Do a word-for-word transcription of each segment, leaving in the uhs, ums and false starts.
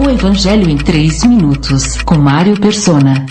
O Evangelho em três minutos, com Mário Persona.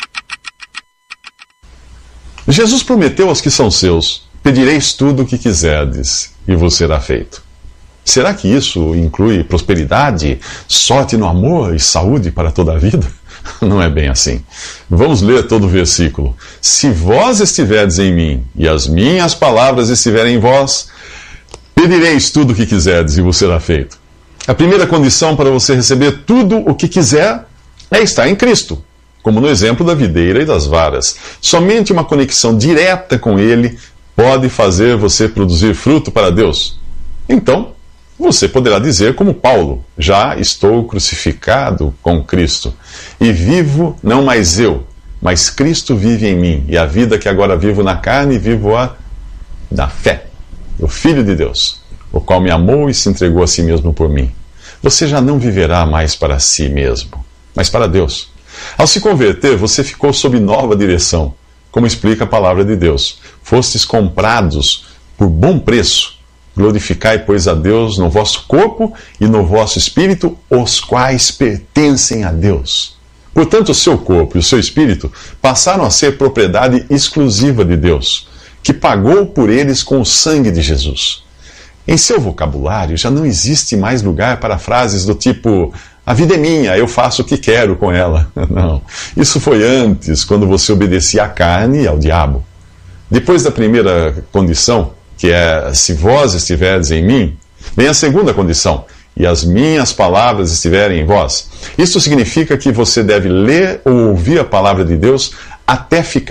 Jesus prometeu aos que são seus: pedireis tudo o que quiserdes, e vos será feito. Será que isso inclui prosperidade, sorte no amor e saúde para toda a vida? Não é bem assim. Vamos ler todo o versículo. Se vós estiverdes em mim, e as minhas palavras estiverem em vós, pedireis tudo o que quiserdes, e vos será feito. A primeira condição para você receber tudo o que quiser é estar em Cristo, como no exemplo da videira e das varas. Somente uma conexão direta com Ele pode fazer você produzir fruto para Deus. Então, você poderá dizer como Paulo: já estou crucificado com Cristo, e vivo não mais eu, mas Cristo vive em mim, e a vida que agora vivo na carne, vivo-a na fé do Filho de Deus, o qual me amou e se entregou a si mesmo por mim. Você já não viverá mais para si mesmo, mas para Deus. Ao se converter, você ficou sob nova direção, como explica a palavra de Deus. Fostes comprados por bom preço. Glorificai, pois, a Deus no vosso corpo e no vosso espírito, os quais pertencem a Deus. Portanto, o seu corpo e o seu espírito passaram a ser propriedade exclusiva de Deus, que pagou por eles com o sangue de Jesus. Em seu vocabulário já não existe mais lugar para frases do tipo: a vida é minha, eu faço o que quero com ela. Não. Isso foi antes, quando você obedecia à carne e ao diabo. Depois da primeira condição, que é: se vós estiverdes em mim, vem a segunda condição: e as minhas palavras estiverem em vós. Isso significa que você deve ler ou ouvir a palavra de Deus até ficar